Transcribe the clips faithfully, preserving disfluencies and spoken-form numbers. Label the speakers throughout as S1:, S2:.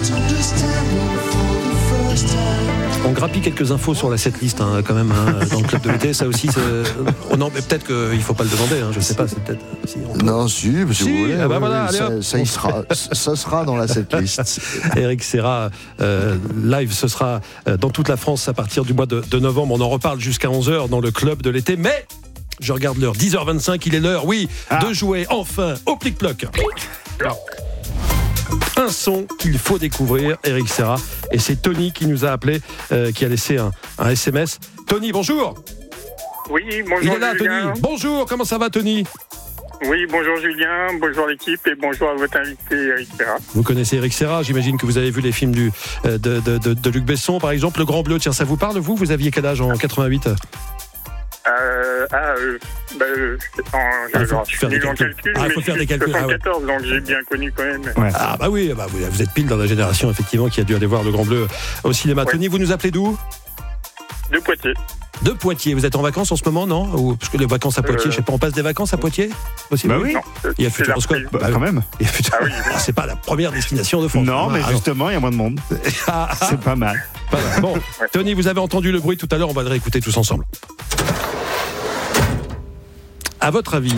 S1: On grappille quelques infos sur la setlist hein, quand même hein, dans le club de l'été. Ça aussi, c'est... Oh non, mais peut-être qu'il ne faut pas le demander. Hein, je ne sais pas. C'est peut-être. Si, peut...
S2: Non, si, si, si vous voulez.
S1: Ah bah
S2: oui,
S1: voilà,
S2: oui,
S1: allez,
S2: ça, ça y sera. Ça sera dans la setlist.
S1: Eric Serra euh, live, ce sera euh, dans toute la France à partir du mois de, de novembre. On en reparle jusqu'à onze heures dans le club de l'été. Mais je regarde l'heure, dix heures vingt-cinq, il est l'heure, oui, ah. de jouer enfin au Plic-Ploc. Un son qu'il faut découvrir, Eric Serra. Et c'est Tony qui nous a appelé, euh, qui a laissé un, un S M S. Tony, bonjour.
S3: Oui, bonjour.
S1: Il est là,
S3: Julien.
S1: Tony. Bonjour, comment ça va, Tony?
S3: Oui, bonjour Julien, bonjour l'équipe et bonjour à votre invité Eric Serra.
S1: Vous connaissez Eric Serra, j'imagine que vous avez vu les films du, de, de, de, de Luc Besson, par exemple, Le Grand Bleu. Tiens, ça vous parle, vous? Vous aviez quel âge en quatre-vingt-huit?
S3: Euh, ah, euh, bah, euh, en,
S1: ah,
S3: je,
S1: faut
S3: je
S1: faire des
S3: suis en
S1: calculs.
S3: calcul,
S1: Ah,
S3: mais
S1: faut faire des calculs.
S3: soixante-quatorze,
S1: ah, ouais.
S3: donc j'ai bien connu quand même.
S1: Ouais. Ah bah oui, bah, vous, vous êtes pile dans la génération, effectivement, qui a dû aller voir Le Grand Bleu au cinéma. Ouais. Tony, vous nous appelez d'où?
S3: De Poitiers.
S1: De Poitiers. Vous êtes en vacances en ce moment, non? Ou, parce que les vacances à Poitiers, euh... je sais pas, on passe des vacances à Poitiers possible?
S4: Bah oui.
S3: Non,
S1: il y a Futuroscope.
S4: Bah, bah, quand même.
S1: Il y a Futur... ah, oui, oui. C'est pas la première destination de France.
S4: Non, mais ah, justement, il y a moins de monde. C'est pas mal.
S1: Pas mal. Bon, ouais. Tony, vous avez entendu le bruit tout à l'heure, on va le réécouter tous ensemble. À votre avis,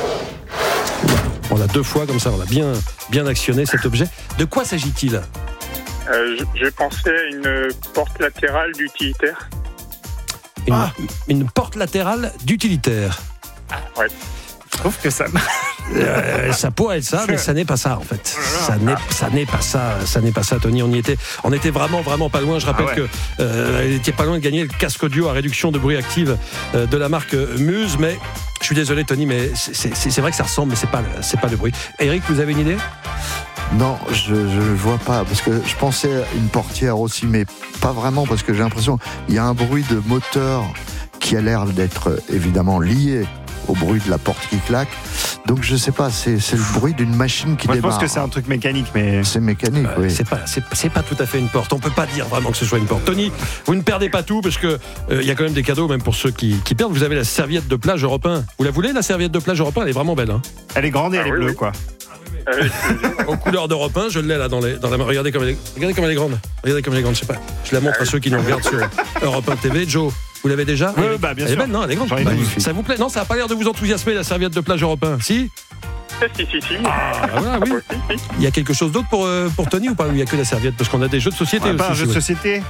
S1: on a deux fois comme ça, on a bien, bien actionné cet objet. De quoi s'agit-il?
S3: euh, je, je pensais à une porte latérale d'utilitaire.
S1: Une, ah. une porte latérale d'utilitaire.
S3: Ouais.
S4: Je trouve que ça...
S1: Euh, ça pourrait être ça, mais ça n'est pas ça en fait. Ça n'est, ça n'est pas ça, ça n'est pas ça, Tony. On y était, on était vraiment, vraiment pas loin. Je rappelle ah ouais. que euh, elle était pas loin de gagner le casque audio à réduction de bruit active euh, de la marque Muse. Mais je suis désolé, Tony, mais c'est, c'est, c'est vrai que ça ressemble, mais c'est pas, c'est pas le bruit. Eric, vous avez une idée?
S2: Non, je ne vois pas, parce que je pensais à une portière aussi, mais pas vraiment, parce que j'ai l'impression qu'il y a un bruit de moteur qui a l'air d'être évidemment lié au bruit de la porte qui claque. Donc je sais pas, c'est, c'est le bruit d'une machine qui
S4: Moi,
S2: démarre.
S4: Je pense que c'est un truc mécanique, mais...
S2: C'est mécanique, euh, oui.
S1: C'est pas, c'est, c'est pas tout à fait une porte. On peut pas dire vraiment que ce soit une porte. Tony, vous ne perdez pas tout, parce que il euh, y a quand même des cadeaux, même pour ceux qui, qui perdent. Vous avez la serviette de plage Europe un. Vous la voulez, la serviette de plage Europe un? Elle est vraiment belle. Hein.
S4: Elle est grande et elle
S3: ah,
S4: est
S3: oui,
S4: bleue,
S3: oui.
S4: quoi.
S1: Aux couleurs d'Europe un, je l'ai là dans, les, dans la main. Regardez comme elle est, regardez comme elle est grande. Regardez comme elle est grande, je sais pas. Je la montre à ceux qui nous regardent sur Europe un T V. Joe, vous l'avez déjà?
S4: Oui, bah, bien
S1: elle
S4: sûr.
S1: est belle, non? Elle est grande. Bah, ça vous plaît? Non, ça n'a pas l'air de vous enthousiasmer, la serviette de plage Europe un. Si?
S3: Si, si, si.
S1: Ah, voilà, oui. Il y a quelque chose d'autre pour, euh, pour Tony ou pas? Ou il n'y a que la serviette? Parce qu'on a des jeux de société
S4: ouais,
S1: aussi.
S4: Pas un jeu de société?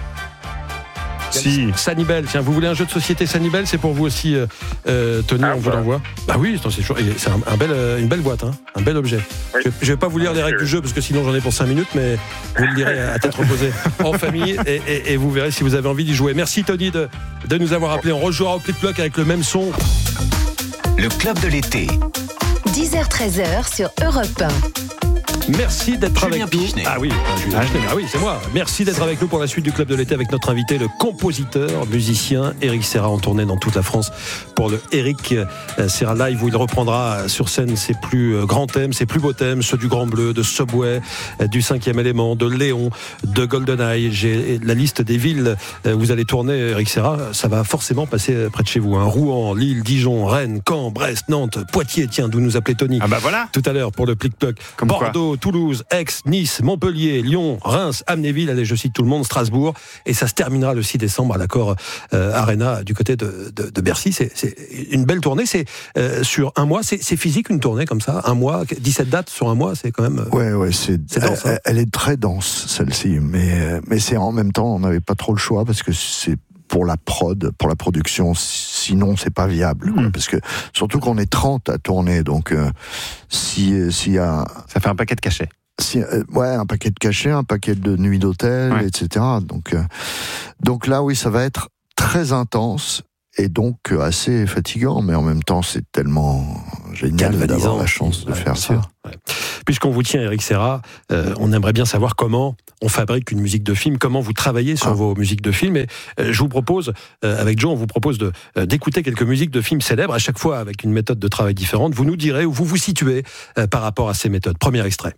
S4: Si.
S1: Sanibel, tiens, vous voulez un jeu de société Sanibel? C'est pour vous aussi, euh, euh, Tony, ah, on vous bah. l'envoie. Bah oui, attends, c'est, c'est un, un bel, euh, une belle boîte, hein, un bel objet. Oui. Je ne vais pas vous lire les règles oui. du jeu, parce que sinon j'en ai pour cinq minutes, mais vous le lirez à tête reposée en famille, et, et, et vous verrez si vous avez envie d'y jouer. Merci Tony de, de nous avoir appelés. On rejouera au Plic-Ploc avec le même son.
S5: Le club de l'été.
S6: dix heures treize heures sur Europe un.
S1: Merci d'être
S5: Julien
S1: avec nous.
S5: Pichenet.
S1: Ah oui, Julien Pichenet. Ah oui, c'est moi. Merci d'être avec nous pour la suite du Club de l'été avec notre invité, le compositeur, musicien Eric Serra, en tournée dans toute la France pour le Eric Serra Live, où il reprendra sur scène ses plus grands thèmes, ses plus beaux thèmes, ceux du Grand Bleu, de Subway, du Cinquième Élément, de Léon, de GoldenEye. J'ai la liste des villes où vous allez tourner, Eric Serra. Ça va forcément passer près de chez vous. Hein. Rouen, Lille, Dijon, Rennes, Caen, Brest, Nantes, Poitiers, tiens, d'où nous appelait Tony.
S4: Ah bah voilà.
S1: Tout à l'heure pour le Plic-Ploc. Comme Bordeaux, quoi. Toulouse, Aix, Nice, Montpellier, Lyon, Reims, Amnéville, allez, je cite tout le monde, Strasbourg, et ça se terminera le six décembre à l'Accor euh, Arena du côté de, de, de Bercy. C'est, c'est une belle tournée, c'est euh, sur un mois, c'est, c'est physique une tournée comme ça, un mois, dix-sept dates sur un mois, c'est quand même... Euh,
S2: ouais, ouais, c'est, c'est dense, elle, hein. elle est très dense celle-ci, mais, mais c'est en même temps, on n'avait pas trop le choix parce que c'est pour la prod, pour la production, sinon c'est pas viable. Quoi, mmh. Parce que surtout qu'on est trente à tourner, donc euh, si s'il y a,
S4: ça fait un paquet de cachets.
S2: Si, euh, ouais, un paquet de cachets, un paquet de nuits d'hôtel, ouais. et cetera. Donc euh, donc là, oui, ça va être très intense et donc euh, assez fatigant, mais en même temps, c'est tellement génial d'avoir la chance de ouais, faire ça.
S1: Ouais. Puisqu'on vous tient, Eric Serra, euh, on aimerait bien savoir comment on fabrique une musique de film, comment vous travaillez sur ah. vos musiques de film. Et euh, je vous propose, euh, avec Joe, on vous propose de, euh, d'écouter quelques musiques de films célèbres, à chaque fois avec une méthode de travail différente. Vous nous direz où vous vous situez euh, par rapport à ces méthodes. Premier extrait.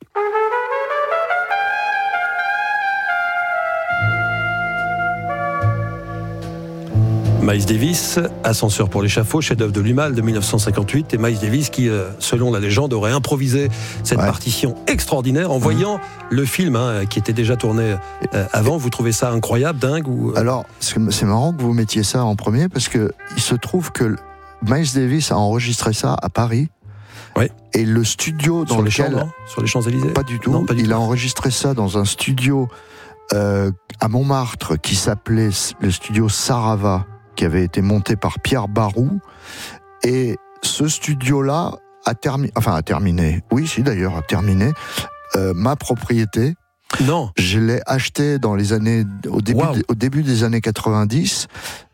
S1: Miles Davis, Ascenseur pour l'échafaud, chef-d'œuvre de Lumal de dix-neuf cent cinquante-huit, et Miles Davis qui, euh, selon la légende, aurait improvisé cette ouais. partition extraordinaire en mmh. voyant le film hein, qui était déjà tourné euh, avant. Vous trouvez ça incroyable, dingue ou...
S2: Alors, c'est marrant que vous mettiez ça en premier parce que il se trouve que Miles Davis a enregistré ça à Paris.
S1: Ouais.
S2: Et le studio dans
S1: sur
S2: lequel...
S1: Les champs, sur les Champs-Élysées
S2: Pas du tout.
S1: Non, pas du
S2: il
S1: tout.
S2: a enregistré ça dans un studio euh, à Montmartre qui s'appelait le studio Sarava, qui avait été monté par Pierre Barou. Et ce studio-là a terminé... Enfin, a terminé. Oui, si d'ailleurs, a terminé. Euh, ma propriété.
S1: Non.
S2: Je l'ai acheté dans les années... Au début,
S1: wow.
S2: des, au début des années quatre-vingt-dix...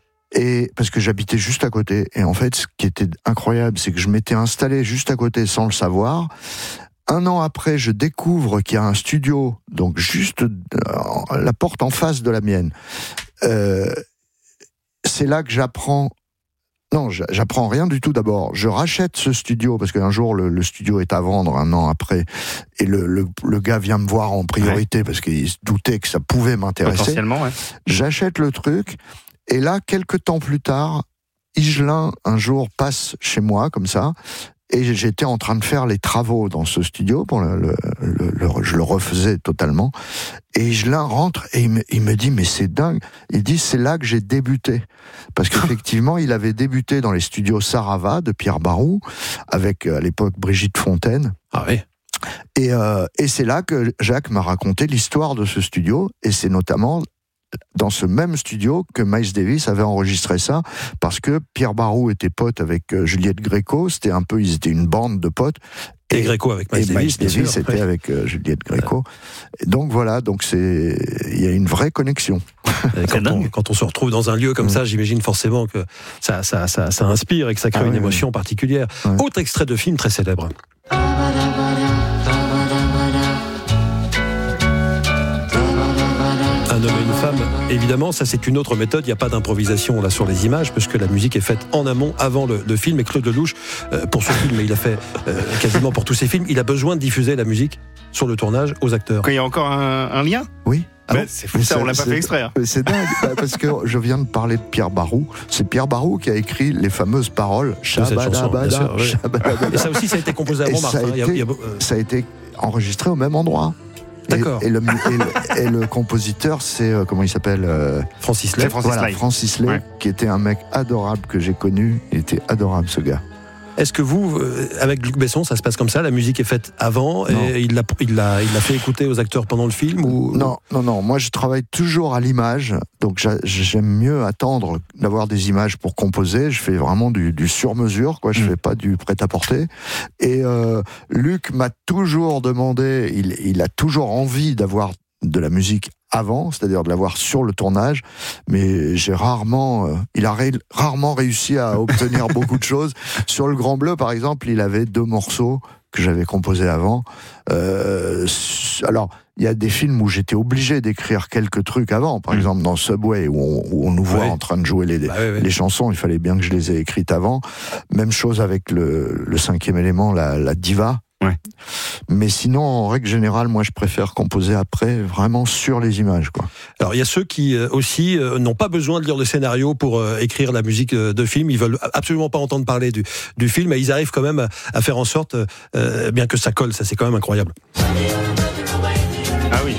S2: Et parce que j'habitais juste à côté. Et en fait, ce qui était incroyable, c'est que je m'étais installé juste à côté sans le savoir. Un an après, je découvre qu'il y a un studio, donc juste euh, la porte en face de la mienne. Euh, c'est là que j'apprends... Non, j'apprends rien du tout d'abord. Je rachète ce studio, parce qu'un jour, le, le studio est à vendre, un an après. Et le, le, le gars vient me voir en priorité, ouais. parce qu'il se doutait que ça pouvait m'intéresser.
S4: Potentiellement, ouais.
S2: J'achète le truc... Et là, quelques temps plus tard, Higelin, un jour, passe chez moi, comme ça, et j'étais en train de faire les travaux dans ce studio, bon, le, le, le, le, je le refaisais totalement, et Higelin rentre et il me, il me dit, mais c'est dingue, il dit, c'est là que j'ai débuté, parce qu'effectivement, il avait débuté dans les studios Sarava de Pierre Barou, avec, à l'époque, Brigitte Fontaine.
S1: Ah oui.
S2: Et, euh, et c'est là que Jacques m'a raconté l'histoire de ce studio, et c'est notamment... dans ce même studio que Miles Davis avait enregistré ça, parce que Pierre Barou était pote avec euh, Juliette Gréco, c'était un peu, ils étaient une bande de potes.
S1: Et, et Gréco avec Miles
S2: et
S1: Davis,
S2: Miles Davis
S1: sûr,
S2: était avec euh, Juliette Gréco. Et donc voilà, donc c'est, il y a une vraie connexion.
S1: Quand on, quand on se retrouve dans un lieu comme mmh. ça, j'imagine forcément que ça, ça, ça, ça inspire et que ça crée ah, une oui, émotion oui. particulière. Ouais. Autre extrait de film très célèbre. Un homme et une femme, évidemment, ça c'est une autre méthode, il n'y a pas d'improvisation là sur les images, puisque la musique est faite en amont, avant le, le film, et Claude Lelouch, euh, pour ce film, et il a fait euh, quasiment pour tous ses films, il a besoin de diffuser la musique sur le tournage aux acteurs.
S4: Quand il y a encore un, un lien
S2: Oui.
S4: Ah bah, c'est fou, ça, ça, on l'a pas fait exprès. Hein.
S2: C'est dingue, parce que je viens de parler de Pierre Barou. C'est Pierre Barou qui a écrit les fameuses paroles Shabadabada,
S1: oui. Et ça aussi, ça a été composé avant Martin.
S2: Ça,
S1: a, a, euh...
S2: ça a été enregistré au même endroit.
S1: D'accord.
S2: Et, et, le, et, le, et le compositeur, c'est, euh, comment il s'appelle euh,
S1: Francis Lay.
S2: Francis, voilà, Francis Lay, ouais. qui était un mec adorable que j'ai connu. Il était adorable, ce gars.
S1: Est-ce que vous, avec Luc Besson, ça se passe comme ça? La musique est faite avant non. et il l'a, il, l'a, il l'a fait écouter aux acteurs pendant le film ou...
S2: Non, non, non. Moi, je travaille toujours à l'image. Donc, j'aime mieux attendre d'avoir des images pour composer. Je fais vraiment du, du sur-mesure, quoi. Je mmh. fais pas du prêt-à-porter. Et euh, Luc m'a toujours demandé, il, il a toujours envie d'avoir de la musique avant, c'est-à-dire de l'avoir sur le tournage, mais j'ai rarement, euh, il a ré- rarement réussi à obtenir beaucoup de choses. Sur Le Grand Bleu, par exemple, il avait deux morceaux que j'avais composés avant. Euh, alors, il y a des films où j'étais obligé d'écrire quelques trucs avant, par mmh. exemple dans Subway, où on, où on nous voit ouais. en train de jouer les, bah, ouais, ouais. les chansons, il fallait bien que je les ai écrites avant. Même chose avec le, le cinquième élément, la, la diva.
S4: Ouais.
S2: Mais sinon, en règle générale, moi, je préfère composer après, vraiment sur les images, quoi.
S1: Alors, il y a ceux qui euh, aussi euh, n'ont pas besoin de lire le scénario pour euh, écrire la musique euh, de film. Ils veulent absolument pas entendre parler du, du film, et ils arrivent quand même à, à faire en sorte, euh, bien que ça colle. Ça, c'est quand même incroyable.
S4: Ah oui.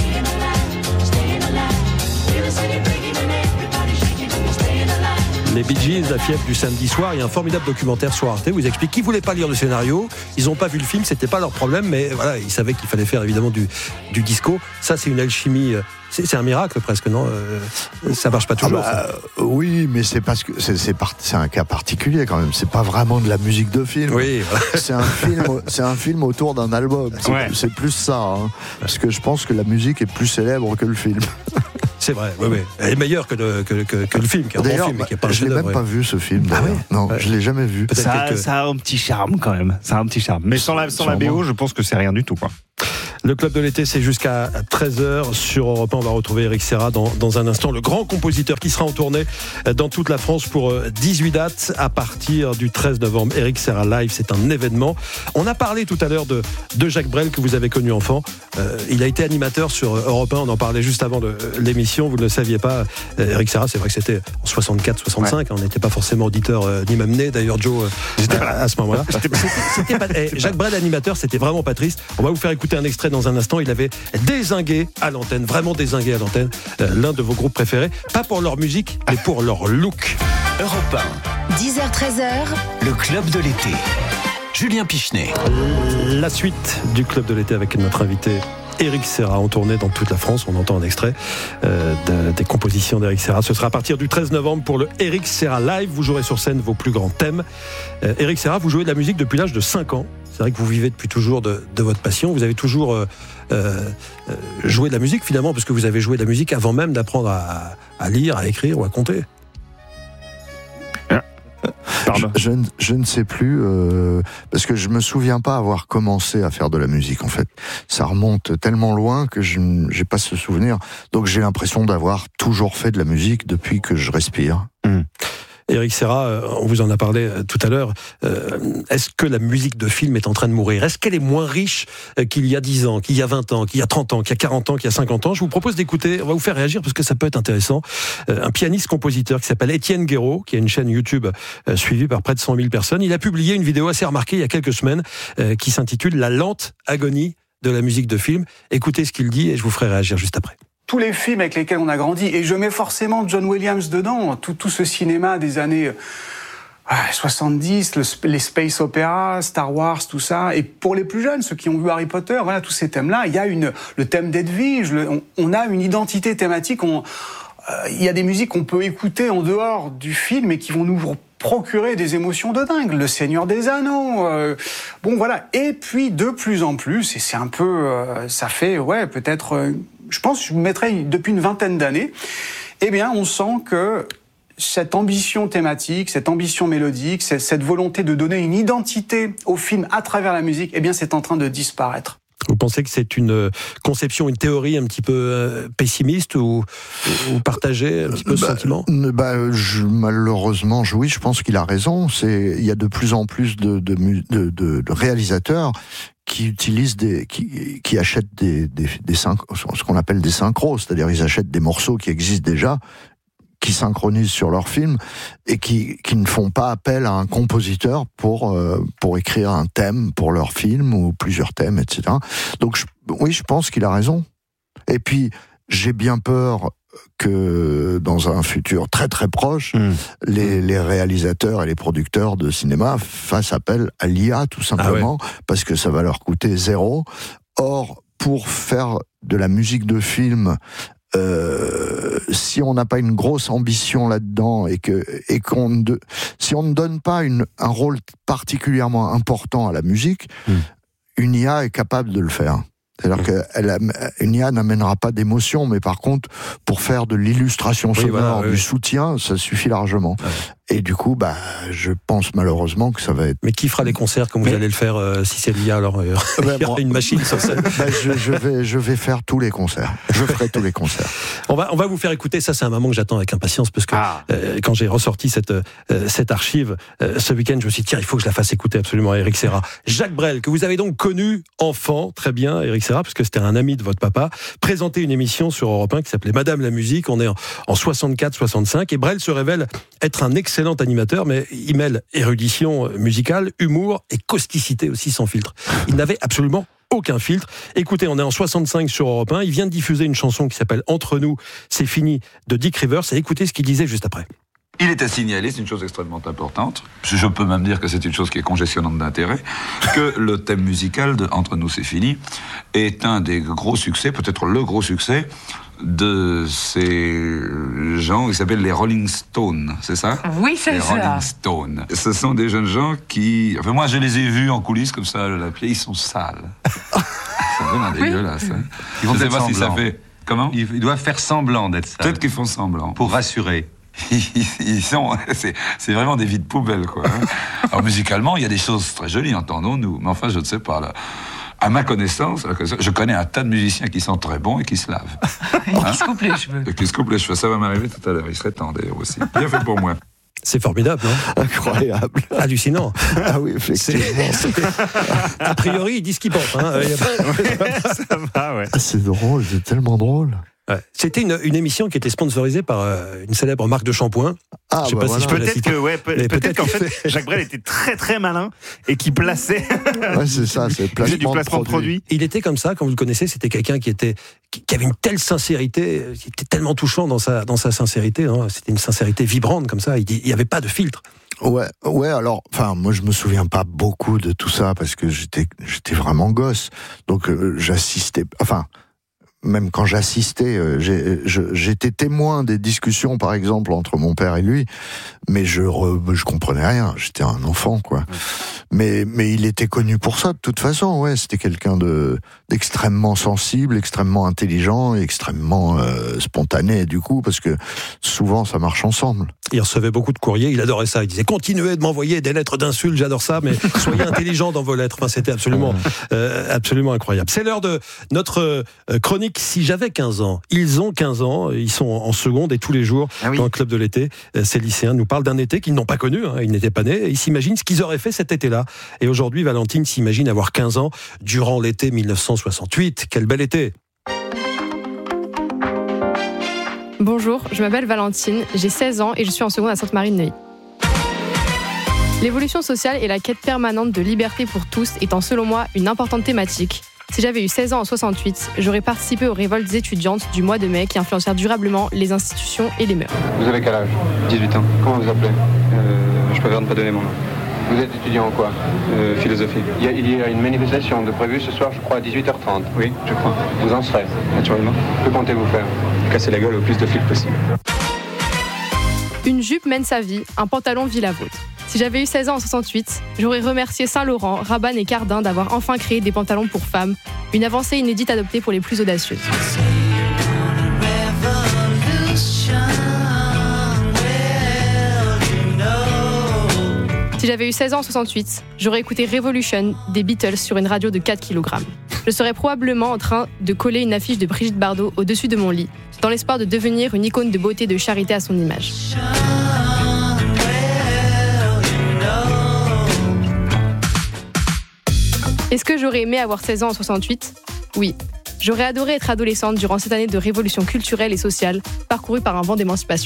S1: Les Bee Gees, la fièvre du samedi soir, il y a un formidable documentaire sur Arte où ils expliquent qu'ils ne voulaient pas lire le scénario, ils n'ont pas vu le film, c'était pas leur problème, mais voilà, ils savaient qu'il fallait faire évidemment du, du disco. Ça, c'est une alchimie, c'est, c'est un miracle presque, non? euh, Ça marche pas toujours.
S2: Ah bah, oui, mais c'est parce que c'est, c'est, part, c'est un cas particulier quand même. C'est pas vraiment de la musique de film.
S1: Oui.
S2: c'est un film, c'est un film autour d'un album. C'est, ouais. c'est plus ça, hein, parce que je pense que la musique est plus célèbre que le film.
S1: C'est vrai, oui, oui. Elle est meilleure que le, que, que, que le film, qui est un
S2: D'ailleurs,
S1: bon film, mais qui est pas un
S2: je l'ai même
S1: ouais.
S2: pas vu ce film.
S1: Ah ouais
S2: non,
S1: ouais.
S2: je l'ai jamais vu.
S4: Ça,
S1: quelques...
S4: ça a un petit charme quand même. Ça a un petit charme. Mais sans la, sans la B O, je pense que c'est rien du tout, quoi.
S1: Le Club de l'été, c'est jusqu'à treize heures sur Europe un. On va retrouver Eric Serra dans, dans un instant, le grand compositeur qui sera en tournée dans toute la France pour dix-huit dates à partir du treize novembre. Eric Serra Live, c'est un événement. On a parlé tout à l'heure de, de Jacques Brel que vous avez connu enfant. Euh, il a été animateur sur Europe un. On en parlait juste avant le, l'émission. Vous ne le saviez pas. Euh, Eric Serra, c'est vrai que c'était en soixante-quatre soixante-cinq. Ouais. On n'était pas forcément auditeur euh, ni même né. D'ailleurs, Joe, euh, à, à ce moment-là. C'était, c'était pas, eh, Jacques Brel, animateur, c'était vraiment pas triste. On va vous faire écouter un extrait dans un instant. Il avait dézingué à l'antenne, vraiment dézingué à l'antenne, euh, l'un de vos groupes préférés. Pas pour leur musique, mais pour leur look.
S5: Europe un.
S6: dix heures treize heures. Le
S5: Club de l'été. Julien Pichenet.
S1: La suite du Club de l'été avec notre invité Eric Serra en tournée dans toute la France. On entend un extrait euh, de, des compositions d'Eric Serra. Ce sera à partir du treize novembre pour le Eric Serra Live. Vous jouerez sur scène vos plus grands thèmes. Euh, Eric Serra, vous jouez de la musique depuis l'âge de cinq ans. C'est vrai que vous vivez depuis toujours de, de votre passion. Vous avez toujours euh, euh, joué de la musique finalement, parce que vous avez joué de la musique avant même d'apprendre à, à lire, à écrire ou à compter.
S2: Je, je, je ne sais plus, euh, parce que je me souviens pas avoir commencé à faire de la musique en fait. Ça remonte tellement loin que je n'ai pas ce souvenir. Donc j'ai l'impression d'avoir toujours fait de la musique depuis que je respire.
S1: Mmh. Eric Serra, on vous en a parlé tout à l'heure. Est-ce que la musique de film est en train de mourir ? Est-ce qu'elle est moins riche qu'il y a dix ans, qu'il y a vingt ans, qu'il y a trente ans, qu'il y a quarante ans, qu'il y a cinquante ans ? Je vous propose d'écouter, on va vous faire réagir parce que ça peut être intéressant, un pianiste-compositeur qui s'appelle Étienne Guéraud, qui a une chaîne YouTube suivie par près de cent mille personnes. Il a publié une vidéo assez remarquée il y a quelques semaines qui s'intitule « La lente agonie de la musique de film ». Écoutez ce qu'il dit et je vous ferai réagir juste après.
S7: Tous les films avec lesquels on a grandi, et je mets forcément John Williams dedans, tout, tout ce cinéma des années soixante-dix, le, les space opéras, Star Wars, tout ça, et pour les plus jeunes, ceux qui ont vu Harry Potter, voilà, tous ces thèmes-là, il y a une, le thème d'Edwige, le, on, on a une identité thématique, on, euh, il y a des musiques qu'on peut écouter en dehors du film et qui vont nous procurer des émotions de dingue, Le Seigneur des Anneaux, euh, bon voilà, et puis de plus en plus, et c'est un peu, euh, ça fait, ouais, peut-être... Euh, je pense que je me mettrais depuis une vingtaine d'années, eh bien, on sent que cette ambition thématique, cette ambition mélodique, cette volonté de donner une identité au film à travers la musique, eh bien, c'est en train de disparaître.
S1: Vous pensez que c'est une conception, une théorie un petit peu pessimiste ou, ou partagée, un petit peu ce
S2: bah,
S1: sentiment ?
S2: bah, je, Malheureusement, oui, je pense qu'il a raison. C'est, il y a de plus en plus de, de, de, de, de réalisateurs qui utilisent des, qui, qui achètent des, des, des synch- ce qu'on appelle des synchros, c'est-à-dire ils achètent des morceaux qui existent déjà, qui synchronisent sur leur film et qui, qui ne font pas appel à un compositeur pour, euh, pour écrire un thème pour leur film ou plusieurs thèmes, et cetera. Donc je, oui, je pense qu'il a raison. Et puis, j'ai bien peur que dans un futur très très proche, mmh. les, les réalisateurs et les producteurs de cinéma fassent appel à l'I A tout simplement, ah ouais. parce que ça va leur coûter zéro. Or, pour faire de la musique de film, Euh, si on n'a pas une grosse ambition là-dedans et que et qu'on de, si on ne donne pas une, un rôle particulièrement important à la musique, mmh. une I A est capable de le faire. C'est-à-dire qu'une I A n'amènera pas d'émotion, mais par contre, pour faire de l'illustration
S1: oui,
S2: sonore,
S1: voilà, oui,
S2: du
S1: oui.
S2: soutien, ça suffit largement. Ouais. Et du coup, bah, je pense malheureusement que ça va être...
S1: Mais qui fera les concerts comme vous mais... allez le faire euh, si c'est l'I A alors euh, ben, il y aura une machine sur scène.
S2: Ben, je, je, vais, je vais faire tous les concerts. Je ferai tous les concerts.
S1: On va, on va vous faire écouter, ça c'est un moment que j'attends avec impatience, parce que ah. euh, quand j'ai ressorti cette, euh, cette archive, euh, ce week-end, je me suis dit, tiens, il faut que je la fasse écouter absolument à Eric Serra. Jacques Brel, que vous avez donc connu enfant, très bien, Eric Serra, parce que c'était un ami de votre papa, présentait une émission sur Europe un qui s'appelait Madame la musique, on est en, en soixante-quatre soixante-cinq, et Brel se révèle être un excellent animateur, mais il mêle érudition musicale, humour et causticité aussi sans filtre. Il n'avait absolument aucun filtre. Écoutez, on est en soixante-cinq sur Europe un, il vient de diffuser une chanson qui s'appelle Entre nous, c'est fini, de Dick Rivers, et écoutez ce qu'il disait juste après.
S8: Il est à signaler, c'est une chose extrêmement importante, je peux même dire que c'est une chose qui est congestionnante d'intérêt, que le thème musical de Entre nous c'est fini est un des gros succès, peut-être le gros succès de ces gens qui s'appellent les Rolling Stones, c'est ça ?
S9: Oui, c'est
S8: les
S9: ça.
S8: Les Rolling Stones. Ce sont des jeunes gens qui... Enfin, moi, je les ai vus en coulisses comme ça, la pied, ils sont sales. C'est vraiment oui. dégueulasse. Hein.
S10: Ils vont
S8: je sais
S10: pas
S8: si ça fait... Comment ?
S10: Ils, ils doivent faire semblant d'être sales.
S8: Peut-être qu'ils font semblant.
S10: Pour rassurer.
S8: Ils sont, c'est, c'est vraiment des vides poubelles, quoi. Alors musicalement, il y a des choses très jolies, entendons-nous. Mais enfin, je ne sais pas là. À ma connaissance, je connais un tas de musiciens qui sont très bons et qui se lavent.
S9: Et hein qui se coupent les cheveux.
S8: Et qui se coupent les cheveux. Ça va m'arriver tout à l'heure. Il serait temps d'ailleurs aussi. Bien fait pour moi.
S1: C'est formidable, non?
S2: Incroyable.
S1: Hallucinant.
S2: Ah oui, effectivement.
S1: C'est, c'est... A priori, ils disent ce qu'ils pensent. Hein. Il y a pas...
S4: Ça va, ouais.
S2: Ah, c'est drôle, c'est tellement drôle.
S1: Ouais. C'était une, une émission qui était sponsorisée par euh, une célèbre marque de shampoing.
S2: Ah,
S1: je sais
S2: bah
S1: pas
S2: voilà.
S1: si je peux
S4: Peut-être que, ouais, peut- peut-être,
S1: peut-être
S4: qu'en
S1: qu'il
S4: fait, Jacques Brel était très très malin et qui plaçait.
S2: Ouais, c'est ça, c'est
S4: il faisait du
S2: placement,
S4: placement de produits.
S1: Il était comme ça, quand vous le connaissez, c'était quelqu'un qui était qui, qui avait une telle sincérité, qui était tellement touchant dans sa dans sa sincérité. Hein. C'était une sincérité vibrante comme ça. Il n'y avait pas de filtre.
S2: Ouais, ouais. Alors, enfin, moi, je me souviens pas beaucoup de tout ça parce que j'étais, j'étais vraiment gosse. Donc, euh, j'assistais. Enfin, même quand j'assistais, euh, j'ai, je, j'étais témoin des discussions, par exemple, entre mon père et lui, mais je, re, je comprenais rien. J'étais un enfant, quoi. Ouais. Mais, mais il était connu pour ça, de toute façon. Ouais, c'était quelqu'un de d'extrêmement sensible, extrêmement intelligent, et extrêmement euh, spontané, du coup, parce que souvent, ça marche ensemble.
S1: Il recevait beaucoup de courriers, il adorait ça. Il disait continuez de m'envoyer des lettres d'insultes, j'adore ça, mais soyez intelligents dans vos lettres. Enfin, c'était absolument, euh, absolument incroyable. C'est l'heure de notre euh, chronique. Si j'avais quinze ans, ils ont quinze ans, ils sont en seconde et tous les jours ah oui. dans le club de l'été. Euh, ces lycéens nous parlent d'un été qu'ils n'ont pas connu, hein, ils n'étaient pas nés. Ils s'imaginent ce qu'ils auraient fait cet été-là. Et aujourd'hui, Valentine s'imagine avoir quinze ans durant l'été dix-neuf cent soixante-huit. Quel bel été!
S11: Bonjour, je m'appelle Valentine, j'ai seize ans et je suis en seconde à Sainte-Marie-de-Neuilly. L'évolution sociale et la quête permanente de liberté pour tous étant selon moi une importante thématique. Si j'avais eu seize ans en soixante-huit, j'aurais participé aux révoltes étudiantes du mois de mai qui influencèrent durablement les institutions et les mœurs.
S12: Vous avez quel âge ?
S13: dix-huit ans.
S12: Comment vous appelez ?
S13: euh, Je préfère ne pas donner mon nom.
S12: Vous êtes étudiant en quoi ?
S13: euh, Philosophie.
S12: Il y, a, il y a une manifestation de prévue ce soir, je crois, à dix-huit heures trente.
S13: Oui, je crois.
S12: Vous en serez ?
S13: Naturellement.
S12: Que comptez-vous faire ?
S13: Casser la gueule au plus de flics possible.
S11: Une jupe mène sa vie, un pantalon vit la vôtre. Si j'avais eu seize ans en soixante-huit, j'aurais remercié Saint-Laurent, Rabanne et Cardin d'avoir enfin créé des pantalons pour femmes, une avancée inédite adoptée pour les plus audacieuses. Si j'avais eu seize ans en soixante-huit, j'aurais écouté Revolution des Beatles sur une radio de quatre kilogrammes. Je serais probablement en train de coller une affiche de Brigitte Bardot au-dessus de mon lit, dans l'espoir de devenir une icône de beauté et de charité à son image. Est-ce que j'aurais aimé avoir seize ans en soixante-huit ? Oui. J'aurais adoré être adolescente durant cette année de révolution culturelle et sociale, parcourue par un vent d'émancipation.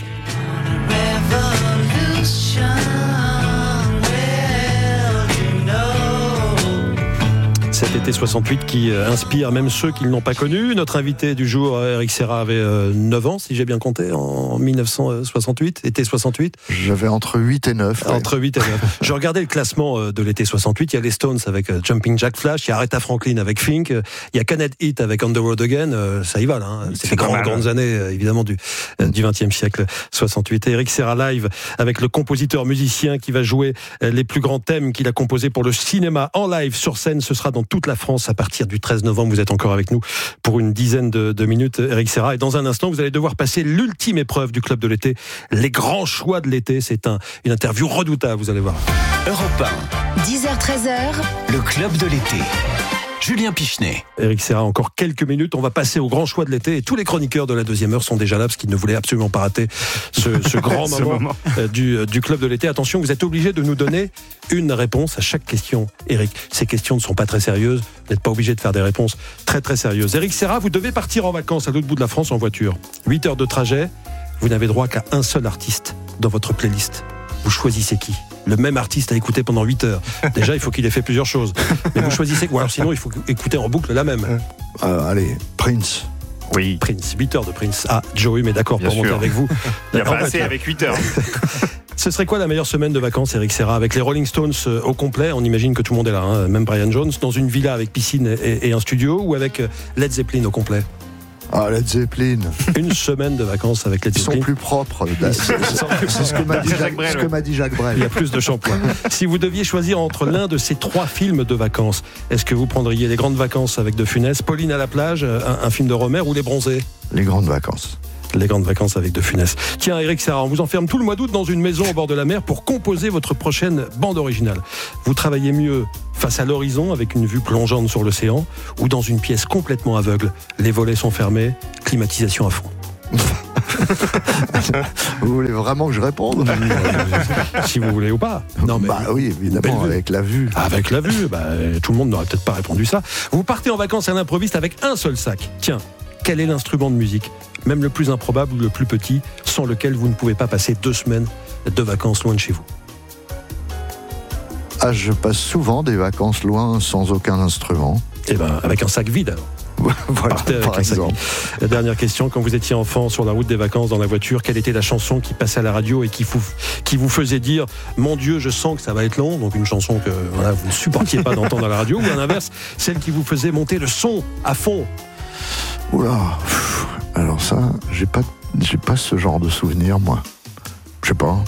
S1: Cet été soixante-huit qui inspire même ceux qui ne l'ont pas connu. Notre invité du jour, Eric Serra, avait neuf ans, si j'ai bien compté, en dix-neuf cent soixante-huit, été soixante-huit.
S2: J'avais entre huit et neuf. Ouais.
S1: Entre huit et neuf. Je regardais le classement de l'été soixante-huit. Il y a les Stones avec Jumping Jack Flash, il y a Aretha Franklin avec Fink, il y a Kenneth Heat avec On the Road Again. Ça y va, là. Hein. C'est les grandes, grandes années, évidemment, du, du vingtième siècle soixante-huit. Et Eric Serra live avec le compositeur musicien qui va jouer les plus grands thèmes qu'il a composés pour le cinéma en live sur scène. Ce sera dans toute la France à partir du treize novembre. Vous êtes encore avec nous pour une dizaine de, de minutes, Eric Serra. Et dans un instant, vous allez devoir passer l'ultime épreuve du club de l'été, les grands choix de l'été. C'est un, une interview redoutable, vous allez voir.
S5: Europe un.
S6: dix heures treize heures.
S5: Le club de l'été. Julien Pichenet.
S1: Eric Serra, encore quelques minutes. On va passer au grand choix de l'été. Et tous les chroniqueurs de la deuxième heure sont déjà là parce qu'ils ne voulaient absolument pas rater ce, ce grand
S4: ce
S1: moment,
S4: moment.
S1: Du, du club de l'été. Attention, vous êtes obligé de nous donner une réponse à chaque question, Eric. Ces questions ne sont pas très sérieuses. Vous n'êtes pas obligé de faire des réponses très très sérieuses. Eric Serra, vous devez partir en vacances à l'autre bout de la France en voiture. huit heures de trajet. Vous n'avez droit qu'à un seul artiste dans votre playlist. Vous choisissez qui ? Le même artiste à écouter pendant huit heures. Déjà, il faut qu'il ait fait plusieurs choses. Mais vous choisissez quoi ? Alors sinon, il faut écouter en boucle la même.
S2: Euh, allez, Prince.
S4: Oui.
S1: Prince, huit heures de Prince. Ah, Joey, mais d'accord pour monter avec vous.
S4: Il n'y a pas assez avec huit heures.
S1: Ce serait quoi la meilleure semaine de vacances, Eric Serra ? Avec les Rolling Stones au complet, on imagine que tout le monde est là, hein, même Brian Jones, dans une villa avec piscine et, et un studio, ou avec Led Zeppelin au complet ?
S2: Ah, Led Zeppelin.
S1: Une semaine de vacances avec Led
S2: Ils
S1: Zeppelin.
S2: Ils sont plus propres. C'est ce que m'a dit, Jacques, ce que m'a dit Jacques Brel.
S1: Il y a plus de shampoing. Si vous deviez choisir entre l'un de ces trois films de vacances, est-ce que vous prendriez Les Grandes Vacances avec De Funès, Pauline à la plage, un, un film de Rohmer, ou Les Bronzés ?
S2: Les Grandes Vacances.
S1: Les grandes vacances avec De Funès. Tiens, Eric Serra, on vous enferme tout le mois d'août dans une maison au bord de la mer pour composer votre prochaine bande originale. Vous travaillez mieux face à l'horizon avec une vue plongeante sur l'océan ou dans une pièce complètement aveugle. Les volets sont fermés, climatisation à fond.
S2: Vous voulez vraiment que je réponde?
S1: Si vous voulez ou pas.
S2: Non, mais bah oui, évidemment, avec la vue.
S1: Avec la vue, bah, tout le monde n'aurait peut-être pas répondu ça. Vous partez en vacances à l'improviste avec un seul sac. Tiens, quel est l'instrument de musique, même le plus improbable ou le plus petit, sans lequel vous ne pouvez pas passer deux semaines de vacances loin de chez vous?
S2: Ah, je passe souvent des vacances loin sans aucun instrument.
S1: Eh ben, avec un sac vide alors.
S2: Voilà, par exemple.
S1: La dernière question, quand vous étiez enfant sur la route des vacances dans la voiture, quelle était la chanson qui passait à la radio et qui vous, qui vous faisait dire « Mon Dieu, je sens que ça va être long », donc une chanson que voilà, vous ne supportiez pas d'entendre à la radio, ou à l'inverse, celle qui vous faisait monter le son à fond?
S2: Oula, alors ça, j'ai pas, j'ai pas ce genre de souvenir, moi. Je sais pas.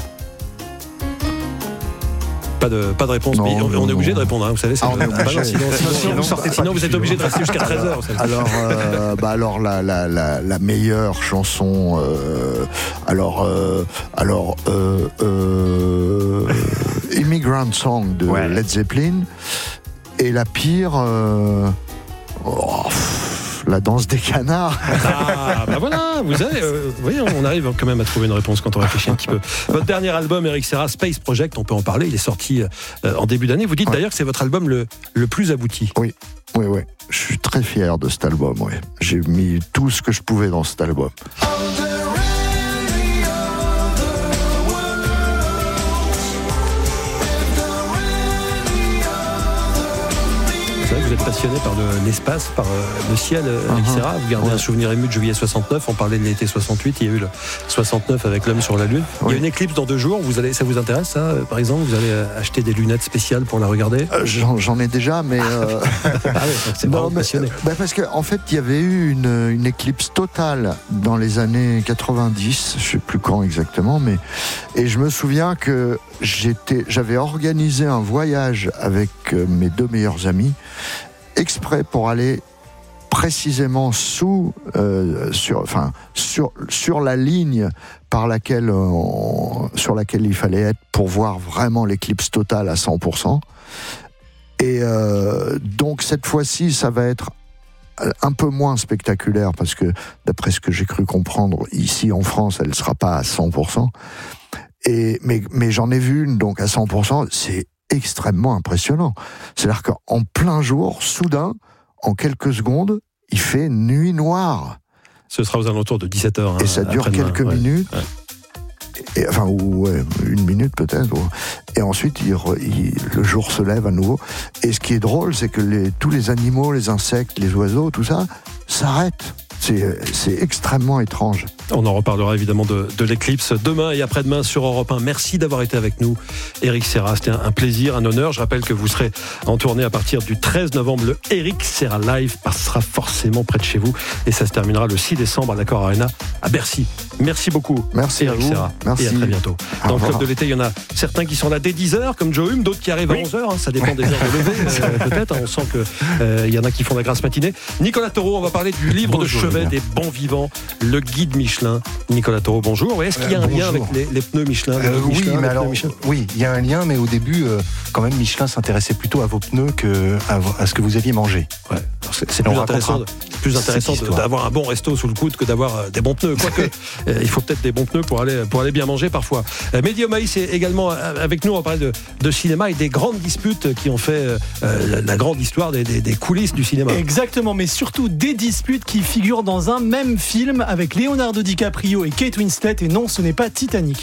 S1: Pas de, pas de réponse,
S2: non,
S1: mais on,
S2: non,
S1: on est obligé
S2: non.
S1: de répondre, hein, vous savez. C'est
S2: ah, on est obligé.
S1: Bah non, sinon, sinon, sinon, vous, sortez, sinon vous êtes obligé de rester jusqu'à treize heures.
S2: Alors, euh, bah alors la, la, la, la meilleure chanson, euh, alors, euh, alors euh, euh, Immigrant Song de ouais. Led Zeppelin, et la pire, euh, oh, la danse des canards.
S1: Ah, bah voilà, vous avez, euh, vous voyez, on arrive quand même à trouver une réponse quand on réfléchit un petit peu. Votre dernier album, Eric Serra, Space Project, on peut en parler, il est sorti euh, en début d'année. Vous dites ouais. d'ailleurs que c'est votre album le, le plus abouti.
S2: Oui, oui, oui. Je suis très fier de cet album, oui. J'ai mis tout ce que je pouvais dans cet album.
S1: Vous êtes passionné par le, l'espace, par euh, le ciel, Eric uh-huh. Serra. Vous gardez ouais. un souvenir ému de juillet soixante-neuf. On parlait de l'été soixante-huit. Il y a eu le soixante-neuf avec l'homme sur la Lune. Oui. Il y a une éclipse dans deux jours. Vous allez, ça vous intéresse, ça, par exemple? Vous allez acheter des lunettes spéciales pour la regarder?
S2: euh, j'en, j'en ai déjà, mais. Euh...
S1: ah oui, c'est vraiment passionné.
S2: Bah parce qu'en en fait, il y avait eu une, une éclipse totale dans les années quatre-vingt-dix. Je ne sais plus quand exactement, mais. Et je me souviens que j'étais, j'avais organisé un voyage avec mes deux meilleurs amis, exprès pour aller précisément sous, euh, sur, enfin, sur, sur la ligne par laquelle, on, sur laquelle il fallait être pour voir vraiment l'éclipse totale à cent pour cent. Et euh, donc cette fois-ci, ça va être un peu moins spectaculaire parce que, d'après ce que j'ai cru comprendre, ici en France, elle ne sera pas à cent pour cent. Et, mais, mais j'en ai vu une donc à cent pour cent, c'est extrêmement impressionnant. C'est-à-dire qu'en plein jour, soudain, en quelques secondes, il fait nuit noire.
S1: Ce sera aux alentours de dix-sept heures.
S2: Et hein, ça dure quelques ouais. minutes. Ouais. Et, enfin, ou, ouais, une minute peut-être. Ou, et ensuite, il, il, le jour se lève à nouveau. Et ce qui est drôle, c'est que les, tous les animaux, les insectes, les oiseaux, tout ça, s'arrêtent. C'est, c'est extrêmement étrange.
S1: On en reparlera évidemment de, de l'éclipse demain et après-demain sur Europe un. Merci d'avoir été avec nous, Eric Serra. C'était un, un plaisir, un honneur. Je rappelle que vous serez en tournée à partir du treize novembre. Le Eric Serra Live passera forcément près de chez vous et ça se terminera le six décembre à l'Accor Arena à Bercy. Merci beaucoup,
S2: Merci
S1: Eric
S2: à vous.
S1: Serra.
S2: Merci.
S1: Et à très bientôt. Dans le club de l'été, il y en a certains qui sont là dès dix heures, comme Joe Hume, d'autres qui arrivent oui. à onze heures. Hein, ça dépend des heures de lever, euh, peut-être. Hein, on sent qu'il euh, y en a qui font la grasse matinée. Nicolas Taureau, on va parler du livre bonjour, de chevet des bons vivants, le guide Michelin. Nicolas Taureau, bonjour. Est-ce qu'il y a un
S14: euh,
S1: lien avec les, les pneus Michelin, les
S14: euh,
S1: Michelin,
S14: Oui, mais
S1: les
S14: alors,
S1: Michelin
S14: oui, il y a un lien, mais au début, euh, quand même, Michelin s'intéressait plutôt à vos pneus qu'à à ce que vous aviez mangé.
S1: Ouais. C'est, c'est plus intéressant, plus intéressant de, d'avoir un bon resto sous le coude que d'avoir euh, des bons pneus. Quoique, euh, il faut peut-être des bons pneus pour aller, pour aller bien manger parfois. Euh, Mehdi Omaïs est également avec nous. On va parler de, de cinéma et des grandes disputes qui ont fait euh, la, la grande histoire des, des, des coulisses du cinéma.
S15: Exactement, mais surtout des disputes qui figurent dans un même film avec Leonardo DiCaprio et Kate Winslet. Et non, ce n'est pas Titanic.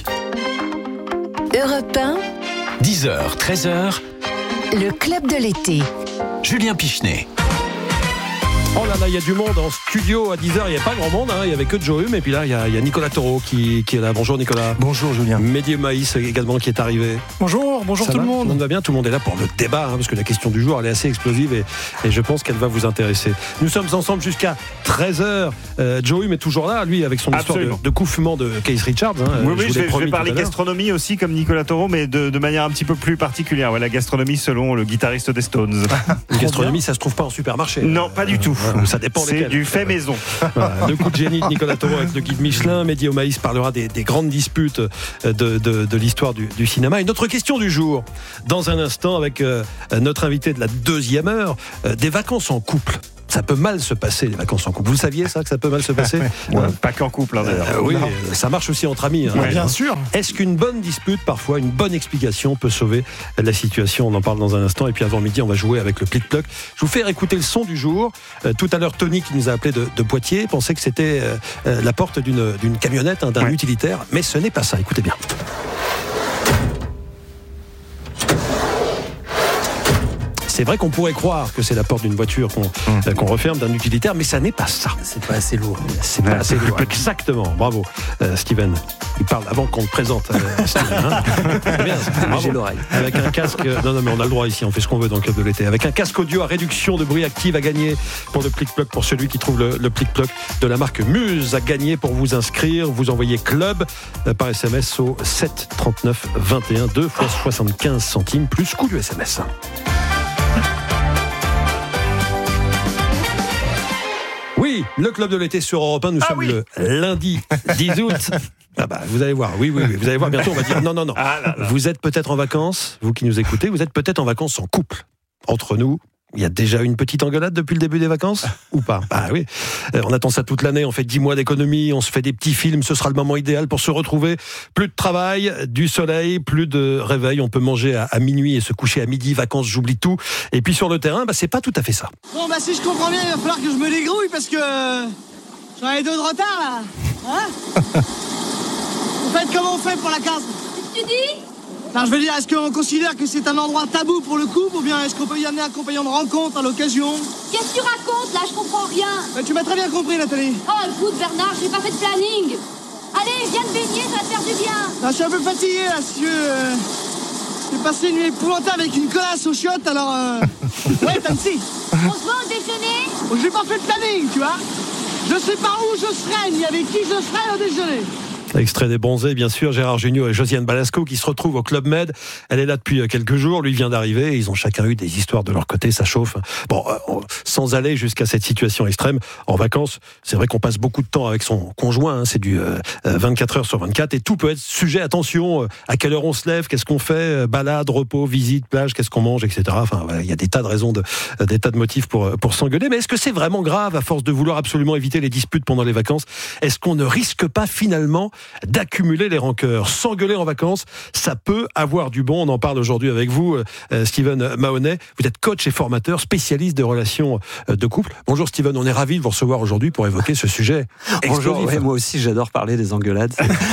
S6: Europe un,
S5: dix heures, treize heures,
S6: le club de l'été.
S5: Julien Pichenet.
S1: Oh là là, il y a du monde en studio à dix heures, il n'y a pas grand monde, hein, il n'y avait que Joe Hume, et puis là, il y a, il y a Nicolas Taureau qui, qui est là. Bonjour Nicolas.
S14: Bonjour Julien.
S1: Mehdi Omaïs également qui est arrivé.
S15: Bonjour, bonjour
S1: Ça
S15: tout
S1: va
S15: le monde.
S1: Tout le monde va bien, tout le monde est là pour le débat, hein, parce que la question du jour, elle est assez explosive et, et je pense qu'elle va vous intéresser. Nous sommes ensemble jusqu'à treize heures. Euh, Joe Hume est toujours là, lui, avec son Absolument. histoire de, de couffement de Keith Richards. Hein,
S4: oui, oui, je, je vais, je vais parler gastronomie aussi, comme Nicolas Taureau, mais de, de manière un petit peu plus particulière. Ouais, la gastronomie selon le guitariste des Stones.
S1: La gastronomie, ça se trouve pas en supermarché.
S4: Non, pas du tout.
S1: Hein, ça dépend
S4: C'est
S1: lesquels.
S4: du fait maison.
S1: Voilà, le coup de génie de Nicolas Taureau avec le guide Michelin. Mehdi Omaïs parlera des, des grandes disputes de, de, de l'histoire du, du cinéma. Et notre question du jour, dans un instant, avec euh, notre invité de la deuxième heure, euh, des vacances en couple. Ça peut mal se passer, les vacances en couple. Vous saviez ça, que ça peut mal se passer?
S4: Ouais, pas qu'en couple, hein, d'ailleurs.
S1: Euh, oui, euh, ça marche aussi entre amis. Hein.
S15: Ouais, bien sûr.
S1: Est-ce qu'une bonne dispute, parfois, une bonne explication peut sauver la situation? On en parle dans un instant. Et puis avant midi, on va jouer avec le Plic-Ploc. Je vous fais écouter le son du jour. Euh, tout à l'heure, Tony, qui nous a appelé de, de Poitiers, pensait que c'était euh, euh, la porte d'une, d'une camionnette, hein, d'un
S4: Ouais.
S1: utilitaire. Mais ce n'est pas ça. Écoutez bien. C'est vrai qu'on pourrait croire que c'est la porte d'une voiture qu'on, euh, qu'on referme, d'un utilitaire, mais ça n'est pas ça.
S16: C'est pas assez lourd.
S1: C'est pas assez lourd. Exactement. Bravo, euh, Steven. Il parle avant qu'on le présente. Euh, Steven, hein. C'est bien, ça. Bravo.
S16: J'ai l'oreille.
S1: Avec un casque. Non, non, mais on a le droit ici. On fait ce qu'on veut dans le club de l'été. Avec un casque audio à réduction de bruit active à gagner pour le Plic-Ploc, pour celui qui trouve le, le Plic-Ploc de la marque Muse à gagner. Pour vous inscrire, vous envoyez club euh, par S M S au sept trente-neuf vingt et un, deux fois soixante-quinze centimes plus coût du S M S. Oui, le club de l'été sur Europe un, nous
S4: Ah
S1: sommes
S4: oui.
S1: le lundi dix août. Ah bah, vous allez voir, oui, oui, oui, vous allez voir, bientôt on va dire non, non, non.
S4: Ah là là.
S1: Vous êtes peut-être en vacances, vous qui nous écoutez, vous êtes peut-être en vacances en couple. Entre nous, il y a déjà une petite engueulade depuis le début des vacances ou pas? Bah oui, Euh, on attend ça toute l'année, on fait dix mois d'économie, on se fait des petits films, ce sera le moment idéal pour se retrouver. Plus de travail, du soleil, plus de réveil, on peut manger à, à minuit et se coucher à midi, vacances, j'oublie tout. Et puis sur le terrain, bah, c'est pas tout à fait ça.
S17: Bon bah si je comprends bien, il va falloir que je me dégrouille parce que euh, j'en ai deux de retard là. Hein? Vous faites comment on fait pour la case?
S18: Tu dis?
S17: Enfin, je veux dire, est-ce qu'on considère que c'est un endroit tabou pour le couple ou bien est-ce qu'on peut y amener un compagnon de rencontre à l'occasion?
S18: Qu'est-ce que tu racontes là? Je comprends rien.
S17: Bah, tu m'as très bien compris, Nathalie.
S18: Oh écoute Bernard, j'ai pas fait de planning. Allez, viens te baigner, ça va te faire du bien.
S17: Ah, je suis un peu fatigué là, si tu veux. euh, J'ai passé une nuit épouvantable avec une colasse aux chiottes, alors... Euh... ouais, Tansi.
S18: On se va au déjeuner?
S17: Oh, j'ai pas fait de planning, tu vois. Je sais pas où je serai, ni avec qui je serai au déjeuner.
S1: Extrait des Bronzés, bien sûr, Gérard Jugnot et Josiane Balasco qui se retrouvent au Club Med. Elle est là depuis quelques jours, lui vient d'arriver. Ils ont chacun eu des histoires de leur côté, ça chauffe. Bon, euh, sans aller jusqu'à cette situation extrême, en vacances, c'est vrai qu'on passe beaucoup de temps avec son conjoint, hein, c'est du euh, vingt-quatre heures sur vingt-quatre et tout peut être sujet, attention, euh, à quelle heure on se lève, qu'est-ce qu'on fait, euh, balade, repos, visite, plage, qu'est-ce qu'on mange, et cetera. Enfin, voilà, il y a des tas de raisons, de, euh, des tas de motifs pour, pour s'engueuler. Mais est-ce que c'est vraiment grave à force de vouloir absolument éviter les disputes pendant les vacances? Est-ce qu'on ne risque pas finalement d'accumuler les rancœurs? S'engueuler en vacances, ça peut avoir du bon. On en parle aujourd'hui avec vous, euh, Steven Mahoney. Vous êtes coach et formateur, spécialiste de relations de couple. Bonjour Steven, on est ravis de vous recevoir aujourd'hui pour évoquer ce sujet.
S16: Bonjour, ouais, moi aussi j'adore parler des engueulades.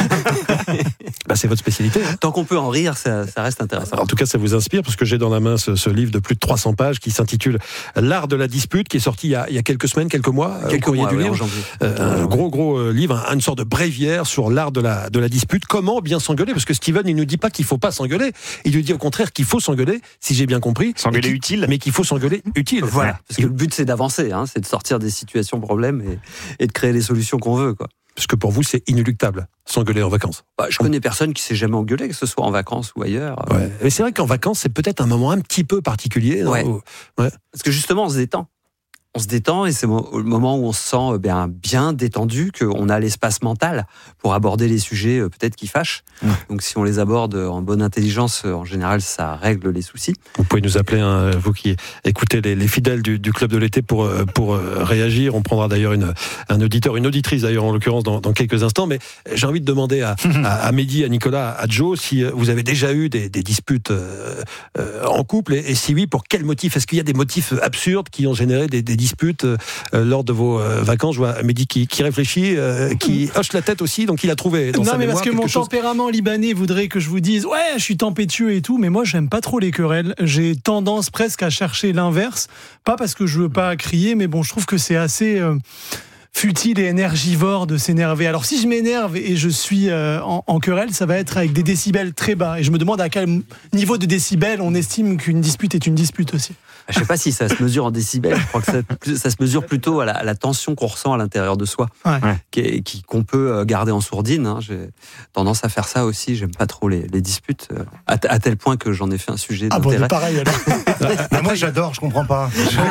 S1: Bah, c'est votre spécialité. Hein.
S16: Tant qu'on peut en rire, ça, ça reste intéressant.
S1: En tout cas, ça vous inspire parce que j'ai dans la main ce, ce livre de plus de trois cents pages qui s'intitule L'art de la dispute, qui est sorti il y a, il y a quelques semaines, quelques mois.
S16: Quelques mois,
S1: du
S16: ouais,
S1: livre.
S16: en janvier.
S1: Euh, un gros, gros euh, livre, une sorte de bréviaire sur l'art de la, de la dispute. Comment bien s'engueuler? Parce que Steven, il ne nous dit pas qu'il faut pas s'engueuler. Il nous dit au contraire qu'il faut s'engueuler, si j'ai bien compris.
S4: S'engueuler utile.
S1: Mais qu'il faut s'engueuler utile.
S16: Voilà. Parce que le but, c'est d'avancer, hein, c'est de sortir des situations problèmes et, et de créer les solutions qu'on veut, quoi.
S1: Parce que pour vous, c'est inéluctable, s'engueuler en vacances.
S16: Bah, je connais personne qui s'est jamais engueulé, que ce soit en vacances ou ailleurs.
S1: Ouais. Mais c'est vrai qu'en vacances, c'est peut-être un moment un petit peu particulier. Non?
S16: Ouais.
S1: Où... ouais.
S16: Parce que justement, on se détend. On se détend et c'est le moment où on se sent bien, bien détendu, qu'on a l'espace mental pour aborder les sujets peut-être qui fâchent. Mmh. Donc si on les aborde en bonne intelligence, en général, ça règle les soucis.
S1: Vous pouvez nous appeler, hein, vous qui écoutez les, les fidèles du, du Club de l'été pour, pour réagir. On prendra d'ailleurs une, un auditeur, une auditrice d'ailleurs en l'occurrence dans, dans quelques instants. Mais j'ai envie de demander à, à, à Mehdi, à Nicolas, à Joe, si vous avez déjà eu des, des disputes euh, euh, en couple et, et si oui, pour quels motifs? Est-ce qu'il y a des motifs absurdes qui ont généré des, des disputes euh, lors de vos euh, vacances? Je vois Mehdi qui, qui réfléchit, euh, qui hoche la tête aussi, donc il a trouvé dans
S15: non,
S1: sa
S15: mais
S1: mémoire
S15: parce que mon
S1: chose...
S15: tempérament libanais voudrait que je vous dise ouais, je suis tempétueux et tout, mais moi j'aime pas trop les querelles. J'ai tendance presque à chercher l'inverse, pas parce que je veux pas crier, mais bon, je trouve que c'est assez euh, futile et énergivore de s'énerver. Alors si je m'énerve et je suis euh, en, en querelle, ça va être avec des décibels très bas. Et je me demande à quel niveau de décibels on estime qu'une dispute est une dispute aussi.
S16: Je ne sais pas si ça se mesure en décibels. Je crois que ça, ça se mesure plutôt à la, à la tension qu'on ressent à l'intérieur de soi,
S15: ouais.
S16: qui, qui, qu'on peut garder en sourdine. Hein. J'ai tendance à faire ça aussi. J'aime pas trop les, les disputes, à, à tel point que j'en ai fait un sujet
S15: ah
S16: d'intérêt.
S15: Ah bon, pareil alors.
S14: Bah, moi j'adore, je comprends pas.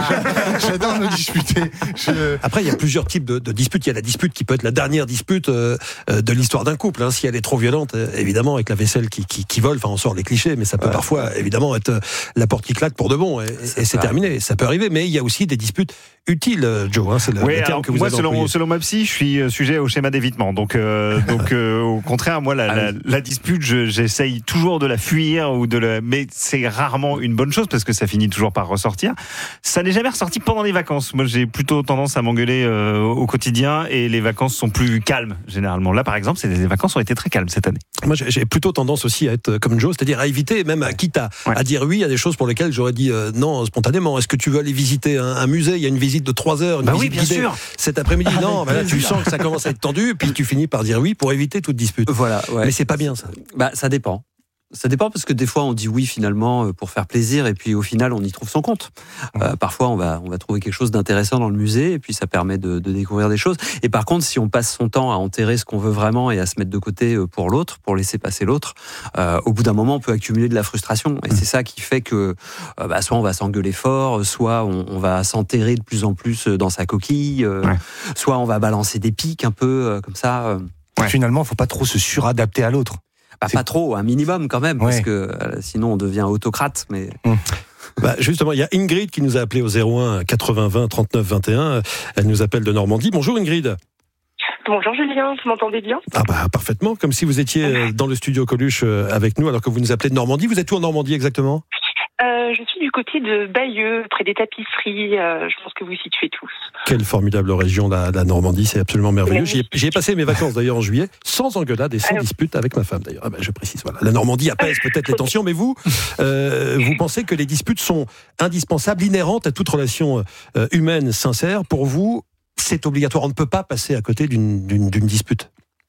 S14: J'adore me disputer. Je...
S1: Après, il y a plusieurs types de, de disputes. Il y a la dispute qui peut être la dernière dispute euh, de l'histoire d'un couple. Hein. Si elle est trop violente, évidemment, avec la vaisselle qui, qui, qui vole, enfin on sort les clichés, mais ça peut ouais. parfois, évidemment, être la porte qui claque pour de bon. Et, et c'est terminé. Ça peut arriver, mais il y a aussi des disputes utiles, Joe. Hein, c'est le,
S4: oui,
S1: le terme
S4: alors,
S1: que vous
S4: moi,
S1: avez
S4: selon,
S1: employé.
S4: selon ma psy, je suis sujet au schéma d'évitement. Donc, euh, donc euh, au contraire, moi, la, la, la dispute, je, j'essaye toujours de la fuir ou de la, mais c'est rarement une bonne chose parce que ça finit toujours par ressortir. Ça n'est jamais ressorti pendant les vacances. Moi, j'ai plutôt tendance à m'engueuler euh, au quotidien et les vacances sont plus calmes généralement. Là, par exemple, les vacances ont été très calmes cette année.
S1: Moi, j'ai plutôt tendance aussi à être comme Joe, c'est-à-dire à éviter, même à quitte à, ouais. à dire oui à des choses pour lesquelles j'aurais dit euh, non spontanément. Est-ce que tu veux aller visiter un, un musée? Il y a une visite de trois heures, une
S4: bah
S1: visite
S4: oui, bien
S1: guidée
S4: sûr.
S1: cet après-midi. Ah, non, bah là, tu sens que ça commence à être tendu, puis tu finis par dire oui pour éviter toute dispute.
S16: Voilà. Ouais.
S1: Mais c'est pas bien ça.
S16: Bah, ça dépend. Ça dépend parce que des fois on dit oui finalement pour faire plaisir et puis au final on y trouve son compte. Mmh. Euh, parfois on va on va trouver quelque chose d'intéressant dans le musée et puis ça permet de, de découvrir des choses. Et par contre si on passe son temps à enterrer ce qu'on veut vraiment et à se mettre de côté pour l'autre, pour laisser passer l'autre, euh, au bout d'un moment on peut accumuler de la frustration et mmh. c'est ça qui fait que euh, bah, soit on va s'engueuler fort, soit on, on va s'enterrer de plus en plus dans sa coquille, euh, ouais. soit on va balancer des pics un peu euh, comme ça. Euh.
S14: Ouais. Finalement faut pas trop se suradapter à l'autre.
S16: Bah, pas trop, un minimum quand même, ouais. parce que euh, sinon on devient autocrate. Mais
S1: mmh. bah, justement, il y a Ingrid qui nous a appelé au zéro un quatre-vingts vingt trente-neuf vingt et un. Elle nous appelle de Normandie. Bonjour Ingrid.
S19: Bonjour Julien, vous m'entendez bien?
S1: Ah bah parfaitement, comme si vous étiez dans le studio Coluche avec nous, alors que vous nous appelez de Normandie. Vous êtes où en Normandie exactement?
S19: Euh, je suis du côté de Bayeux, près des tapisseries. Euh, je pense que vous situez tous.
S1: Quelle formidable région, la, la Normandie, c'est absolument merveilleux. J'y ai, j'y ai passé mes vacances d'ailleurs en juillet, sans engueulade et sans Alors... dispute avec ma femme d'ailleurs. Ah ben, je précise, voilà. La Normandie apaise peut-être les tensions, mais vous, euh, vous pensez que les disputes sont indispensables, inhérentes à toute relation euh, humaine sincère. Pour vous, c'est obligatoire. On ne peut pas passer à côté d'une, d'une, d'une dispute.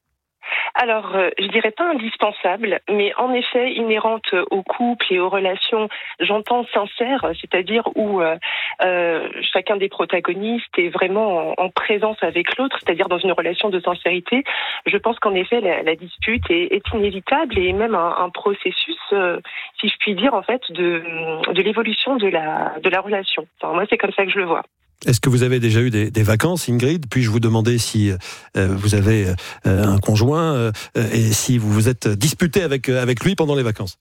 S19: Alors, euh, je dirais pas indispensable, mais en effet inhérente au couple et aux relations, j'entends sincères, c'est-à-dire où euh, euh, chacun des protagonistes est vraiment en, en présence avec l'autre, c'est-à-dire dans une relation de sincérité. Je pense qu'en effet, la, la dispute est, est inévitable et même un, un processus, euh, si je puis dire, en fait, de, de l'évolution de la, de la relation. Enfin, moi, c'est comme ça que je le vois.
S1: Est-ce que vous avez déjà eu des, des vacances, Ingrid? Puis-je vous demander si euh, vous avez euh, un conjoint euh, et si vous vous êtes disputé avec, avec lui pendant les vacances?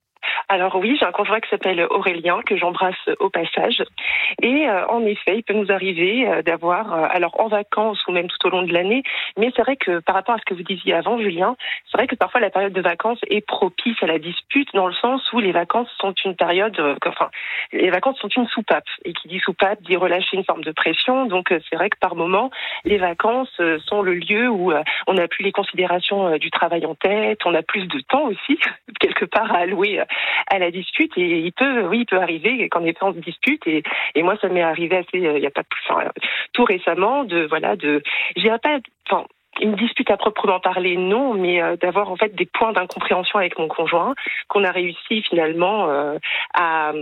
S19: Alors oui, j'ai un conjoint qui s'appelle Aurélien, que j'embrasse au passage. Et euh, en effet, il peut nous arriver euh, d'avoir, euh, alors en vacances ou même tout au long de l'année, mais c'est vrai que par rapport à ce que vous disiez avant, Julien, c'est vrai que parfois la période de vacances est propice à la dispute, dans le sens où les vacances sont une période, euh, enfin, les vacances sont une soupape. Et qui dit soupape dit relâcher une forme de pression. Donc euh, c'est vrai que par moment, les vacances euh, sont le lieu où euh, on n'a plus les considérations euh, du travail en tête, on a plus de temps aussi, quelque part, à allouer euh, à la dispute, et il peut, oui, il peut arriver qu'en effet on se dispute, et, et moi ça m'est arrivé assez, il euh, y a pas plus, enfin, tout récemment, de voilà, de, je dirais pas, enfin, une dispute à proprement parler, non, mais euh, d'avoir en fait des points d'incompréhension avec mon conjoint qu'on a réussi finalement euh, à,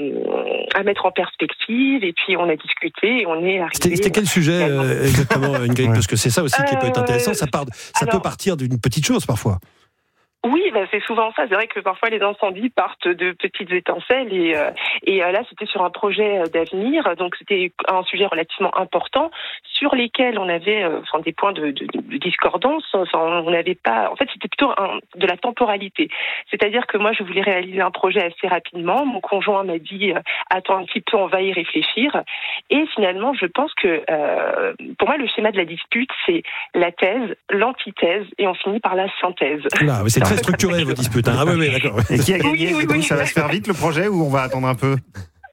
S19: à mettre en perspective, et puis on a discuté et on est arrivé.
S1: C'était, c'était quel sujet euh, exactement, Ingrid? Parce que c'est ça aussi qui peut être intéressant. Ça part, ça Alors, peut partir d'une petite chose parfois.
S19: Oui, bah c'est souvent ça. C'est vrai que parfois les incendies partent de petites étincelles, et, euh, et euh, là c'était sur un projet d'avenir, donc c'était un sujet relativement important sur lesquels on avait euh, enfin, des points de, de, de discordance. Enfin, on n'avait pas. En fait, c'était plutôt un, de la temporalité. C'est-à-dire que moi je voulais réaliser un projet assez rapidement. Mon conjoint m'a dit euh, attends un petit peu, on va y réfléchir. Et finalement, je pense que euh, pour moi le schéma de la dispute c'est la thèse, l'antithèse, et on finit par la synthèse.
S1: Là, c'est très structuré vos disputes. Hein. Ah oui, oui, d'accord.
S4: Et qui a gagné?
S19: Oui, oui, oui.
S4: Ça va se faire vite le projet, ou on va attendre un peu?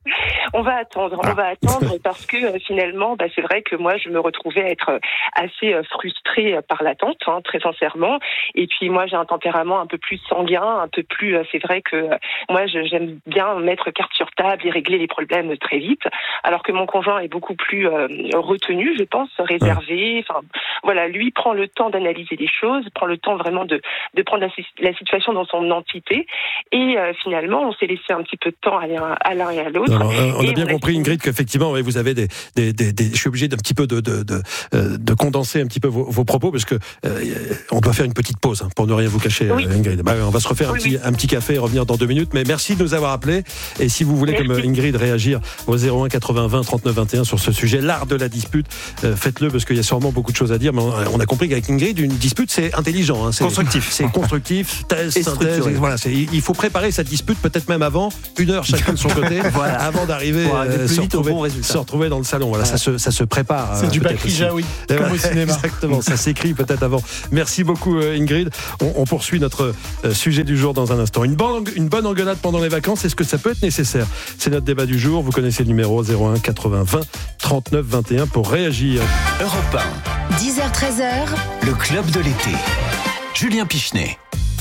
S19: On va attendre, on va attendre parce que euh, finalement, bah, c'est vrai que moi, je me retrouvais à être assez euh, frustrée par l'attente, hein, très sincèrement. Et puis moi, j'ai un tempérament un peu plus sanguin, un peu plus. Euh, c'est vrai que euh, moi, je, j'aime bien mettre carte sur table et régler les problèmes très vite, alors que mon conjoint est beaucoup plus euh, retenu, je pense, réservé. Enfin, voilà, lui prend le temps d'analyser les choses, prend le temps vraiment de de prendre la, la situation dans son entité. Et euh, finalement, on s'est laissé un petit peu de temps à l'un, à l'un et à l'autre.
S1: Alors, on a
S19: et
S1: bien
S19: on a
S1: compris,
S19: fini...
S1: Ingrid, qu'effectivement, oui, vous avez des, des, des, des, je suis obligé d'un petit peu de, de, de, de condenser un petit peu vos, vos propos parce que euh, on doit faire une petite pause hein, pour ne rien vous cacher, oui. Ingrid. Bah, on va se refaire oui, un petit, oui. un petit café et revenir dans deux minutes. Mais merci de nous avoir appelés. Et si vous voulez, merci. Comme Ingrid, réagir au zéro un quatre-vingts vingt trente-neuf vingt et un sur ce sujet, l'art de la dispute, euh, faites-le parce qu'il y a sûrement beaucoup de choses à dire. Mais on a compris qu'avec Ingrid, une dispute, c'est intelligent, hein, c'est constructif, c'est constructif, thèse, synthèse. Voilà, c'est, il faut préparer cette dispute peut-être même avant, une heure chacun de son côté, voilà. avant d'arriver euh, se, retrouver, bon se retrouver dans le salon. Voilà, ouais. ça, se, ça se prépare.
S15: C'est euh, du Bakri Jaoui, comme ouais, au cinéma.
S1: Exactement, ça s'écrit peut-être avant. Merci beaucoup euh, Ingrid. On, on poursuit notre euh, sujet du jour dans un instant. Une bonne, une bonne engueulade pendant les vacances, est-ce que ça peut être nécessaire ? C'est notre débat du jour. Vous connaissez le numéro zéro un quatre-vingts vingt trente-neuf vingt et un pour réagir.
S5: Europe un.
S6: dix heures treize heures.
S5: Le club de l'été. Julien Pichenet.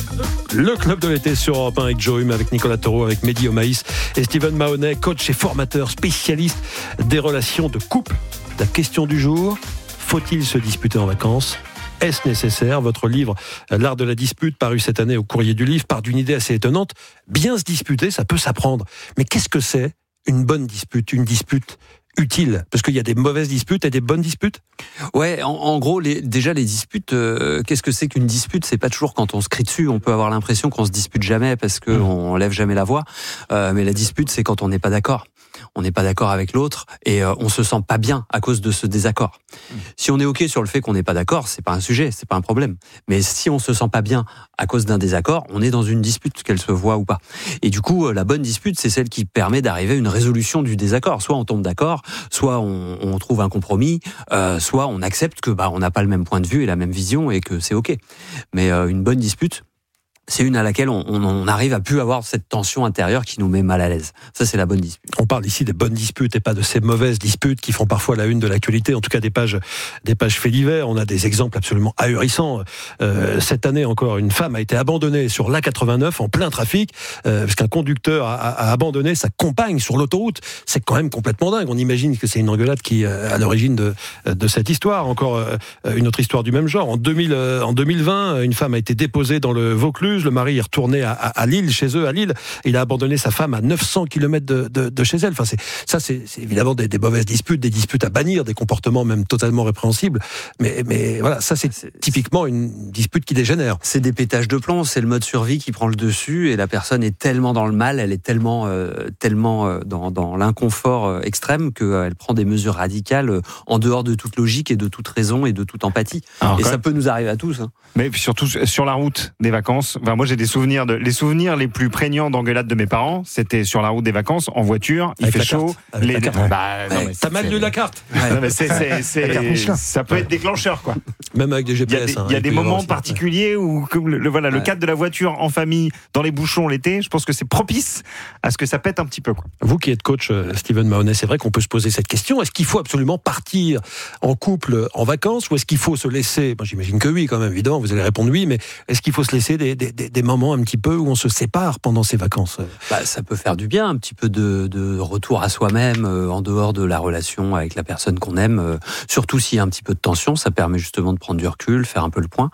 S1: Le club de l'été sur Europe un avec Joe Hume, avec Nicolas Taureau, avec Mehdi Omaïs et Steven Mahoney, coach et formateur spécialiste des relations de couple. La question du jour, faut-il se disputer en vacances ? Est-ce nécessaire ? Votre livre, L'art de la dispute, paru cette année au Courrier du Livre, part d'une idée assez étonnante. Bien se disputer, ça peut s'apprendre. Mais qu'est-ce que c'est une bonne dispute ? Une dispute utile, parce qu'il y a des mauvaises disputes et des bonnes disputes.
S16: Ouais, en, en gros, les, déjà les disputes. Euh, qu'est-ce que c'est qu'une dispute ? C'est pas toujours quand on se crie dessus. On peut avoir l'impression qu'on se dispute jamais parce que mmh. on lève jamais la voix. Euh, mais la dispute, c'est quand on n'est pas d'accord. On n'est pas d'accord avec l'autre et euh, on se sent pas bien à cause de ce désaccord. Mmh. Si on est ok sur le fait qu'on n'est pas d'accord, c'est pas un sujet, c'est pas un problème. Mais si on se sent pas bien à cause d'un désaccord, on est dans une dispute, qu'elle se voit ou pas. Et du coup, la bonne dispute, c'est celle qui permet d'arriver à une résolution du désaccord. Soit on tombe d'accord, soit on, on trouve un compromis, euh, soit on accepte que bah on n'a pas le même point de vue et la même vision et que c'est ok. Mais euh, une bonne dispute, c'est une à laquelle on, on, on arrive à plus avoir cette tension intérieure qui nous met mal à l'aise. Ça, c'est la bonne dispute.
S1: On parle ici des bonnes disputes et pas de ces mauvaises disputes qui font parfois la une de l'actualité, en tout cas des pages, des pages faits divers. On a des exemples absolument ahurissants. Euh, cette année encore, une femme a été abandonnée sur l'A quatre-vingt-neuf en plein trafic euh, parce qu'un conducteur a, a abandonné sa compagne sur l'autoroute. C'est quand même complètement dingue. On imagine que c'est une engueulade qui est à l'origine de, de cette histoire. Encore euh, une autre histoire du même genre. En, deux mille, euh, en deux mille vingt, une femme a été déposée dans le Vaucluse. Le mari est retourné à, à, à Lille, chez eux, à Lille. Il a abandonné sa femme à neuf cents kilomètres de, de, de chez elle. Enfin, c'est, ça, c'est, c'est évidemment des, des mauvaises disputes, des disputes à bannir, des comportements même totalement répréhensibles. Mais, mais voilà, ça, c'est, c'est typiquement une dispute qui dégénère.
S16: C'est des pétages de plomb, c'est le mode survie qui prend le dessus et la personne est tellement dans le mal, elle est tellement, euh, tellement euh, dans, dans l'inconfort euh, extrême qu'elle euh, prend des mesures radicales euh, en dehors de toute logique et de toute raison et de toute empathie. Alors, et ça même... peut nous arriver à tous. Hein.
S4: Mais surtout sur la route des vacances. Enfin, moi, j'ai des souvenirs de, les souvenirs les plus prégnants d'engueulade de mes parents, c'était sur la route des vacances, en voiture, il
S1: avec
S4: fait chaud.
S1: Les...
S4: Ouais.
S1: Bah, non, mais t'as mal lu la carte.
S4: Ouais. Non, mais c'est, c'est, c'est, ça peut être déclencheur, quoi.
S1: Même avec des G P S.
S4: Il y a des,
S1: hein,
S4: il y a des moments
S1: aussi,
S4: particuliers où, comme le, le, voilà, ouais. le cadre de la voiture en famille, dans les bouchons l'été, je pense que c'est propice à ce que ça pète un petit peu, quoi.
S1: Vous qui êtes coach, Steven Mahoney, c'est vrai qu'on peut se poser cette question. Est-ce qu'il faut absolument partir en couple en vacances ou est-ce qu'il faut se laisser, bon, j'imagine que oui, quand même, évidemment, vous allez répondre oui, mais est-ce qu'il faut se laisser des, des, des, des moments un petit peu où on se sépare pendant ces vacances ?
S16: Bah, ça peut faire du bien, un petit peu de, de retour à soi-même, euh, en dehors de la relation avec la personne qu'on aime. Euh, surtout s'il y a un petit peu de tension, ça permet justement de prendre du recul, faire un peu le point.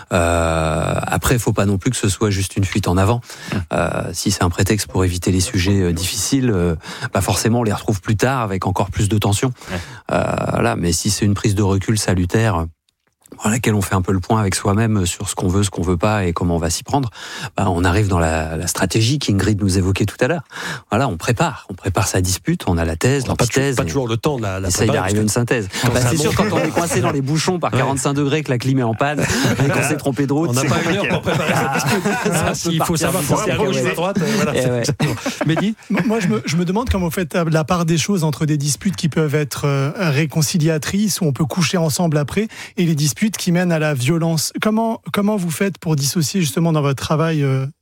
S16: Euh, après, il ne faut pas non plus que ce soit juste une fuite en avant. Euh, si c'est un prétexte pour éviter les sujets euh, difficiles, euh, bah forcément on les retrouve plus tard avec encore plus de tension. Euh, voilà. Mais si c'est une prise de recul salutaire, dans laquelle on fait un peu le point avec soi-même sur ce qu'on veut, ce qu'on veut pas et comment on va s'y prendre, bah, on arrive dans la, la stratégie qu'Ingrid nous évoquait tout à l'heure. Voilà, on prépare, on prépare sa dispute, on a la thèse, l'antithèse.
S1: Pas, pas toujours le temps de la, la
S16: essaye d'arriver à une synthèse. Bah, c'est sûr, quand on est coincé dans les bouchons par quarante-cinq degrés, que la clim est en panne, et qu'on s'est trompé de route.
S1: On n'a pas une heure pour préparer sa dispute. Ah, il faut savoir si c'est à gauche ou à droite. Voilà, ouais.
S15: Mehdi ? Moi, je me, je me demande comment vous faites la part des choses entre des disputes qui peuvent être euh, réconciliatrices, où on peut coucher ensemble après, et les disputes qui mènent à la violence. Comment, comment vous faites pour dissocier justement dans votre travail euh,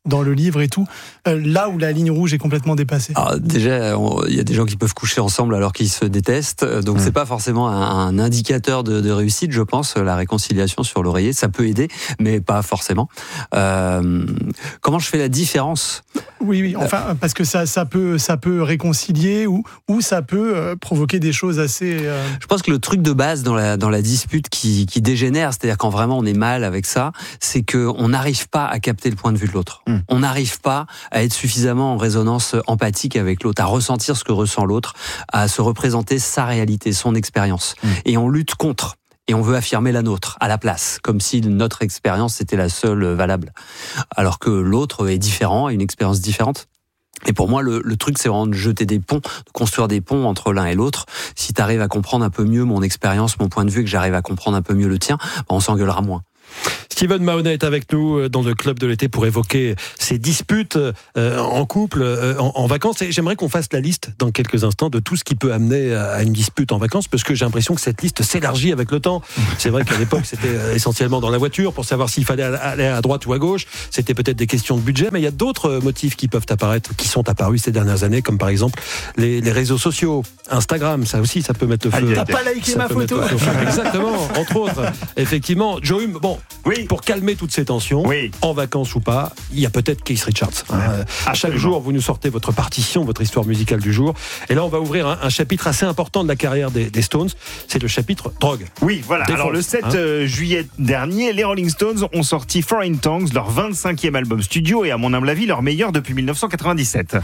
S15: dans le livre et tout, euh, là où la ligne rouge est complètement dépassée.
S16: Alors, déjà, il y a des gens qui peuvent coucher ensemble alors qu'ils se détestent, donc mmh. c'est pas forcément un, un indicateur de, de réussite, je pense. La réconciliation sur l'oreiller, ça peut aider, mais pas forcément. Euh, comment je fais la différence ?
S15: Oui, oui, enfin, parce que ça, ça peut, ça peut réconcilier ou, ou ça peut euh, provoquer des choses assez. Euh...
S16: Je pense que le truc de base dans la dans la dispute qui qui dégénère, c'est-à-dire quand vraiment on est mal avec ça, c'est que on n'arrive pas à capter le point de vue de l'autre. Mmh. On n'arrive pas à être suffisamment en résonance empathique avec l'autre, à ressentir ce que ressent l'autre, à se représenter sa réalité, son expérience, mmh. et on lutte contre. Et on veut affirmer la nôtre à la place, comme si notre expérience était la seule valable, alors que l'autre est différent, a une expérience différente. Et pour moi, le, le truc, c'est vraiment de jeter des ponts, de construire des ponts entre l'un et l'autre. Si tu arrives à comprendre un peu mieux mon expérience, mon point de vue, et que j'arrive à comprendre un peu mieux le tien, on s'engueulera moins.
S1: Steven Mahoney est avec nous dans le club de l'été pour évoquer ces disputes euh, en couple, euh, en, en vacances. Et j'aimerais qu'on fasse la liste dans quelques instants de tout ce qui peut amener à une dispute en vacances, parce que j'ai l'impression que cette liste s'élargit avec le temps. C'est vrai qu'à l'époque, c'était essentiellement dans la voiture pour savoir s'il fallait aller à droite ou à gauche. C'était peut-être des questions de budget, mais il y a d'autres motifs qui peuvent apparaître, qui sont apparus ces dernières années, comme par exemple les, les réseaux sociaux, Instagram. Ça aussi, ça peut mettre le feu.
S15: T'as pas liké ma photo.
S1: Exactement, entre autres. Effectivement, Joe, bon.
S4: Oui.
S1: Pour calmer toutes ces tensions, oui. en vacances ou pas, il y a peut-être Keith Richards. Ouais. Euh, à chaque jour, vous nous sortez votre partition, votre histoire musicale du jour. Et là, on va ouvrir un, un chapitre assez important de la carrière des, des Stones. C'est le chapitre drogue.
S4: Oui, voilà.
S1: Défense,
S4: alors, le sept hein. euh, juillet dernier, les Rolling Stones ont sorti Foreign Tongues, leur vingt-cinquième album studio et, à mon humble avis, leur meilleur depuis dix-neuf cent quatre-vingt-dix-sept.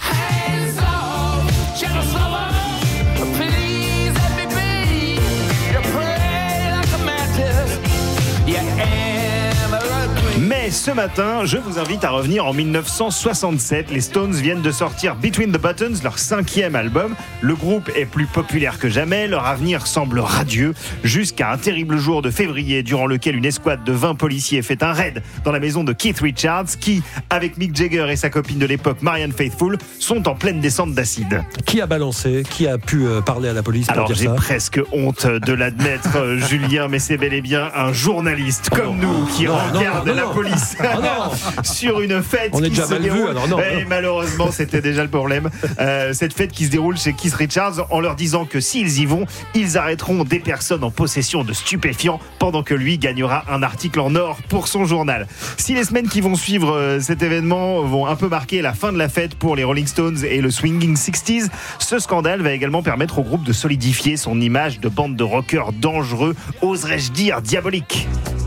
S4: Mais ce matin, je vous invite à revenir en dix-neuf cent soixante-sept. Les Stones viennent de sortir Between the Buttons, leur cinquième album. Le groupe est plus populaire que jamais, leur avenir semble radieux, jusqu'à un terrible jour de février durant lequel une escouade de vingt policiers fait un raid dans la maison de Keith Richards qui, avec Mick Jagger et sa copine de l'époque Marianne Faithfull, sont en pleine descente d'acide.
S1: Qui a balancé ? Qui a pu parler à la police pour
S4: Alors
S1: dire
S4: j'ai
S1: ça
S4: presque honte de l'admettre, Julien, mais c'est bel et bien un journaliste comme oh nous qui
S1: non,
S4: regarde
S1: non, non,
S4: la
S1: non.
S4: police
S1: oh non.
S4: sur une fête
S1: On est
S4: qui
S1: déjà
S4: se
S1: mal
S4: déroule.
S1: vu, alors non,
S4: Et
S1: non.
S4: malheureusement, c'était déjà le problème. Euh, cette fête qui se déroule chez Keith Richards, en leur disant que s'ils y vont, ils arrêteront des personnes en possession de stupéfiants, pendant que lui gagnera un article en or pour son journal. Si les semaines qui vont suivre euh, cet événement vont un peu marquer la fin de la fête pour les Rolling Stones et le Swinging sixties, ce scandale va également permettre au groupe de solidifier son image de bande de rockers dangereux, oserais-je dire diabolique.